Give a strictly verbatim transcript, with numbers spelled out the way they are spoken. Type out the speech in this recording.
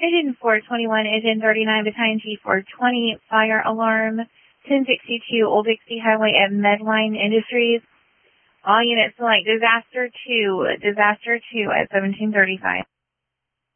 Engine four twenty-one, Engine thirty-nine, Battalion G four twenty, fire alarm, ten sixty-two Old Dixie Highway at Medline Industries. All units select Disaster two, Disaster two at seventeen thirty-five.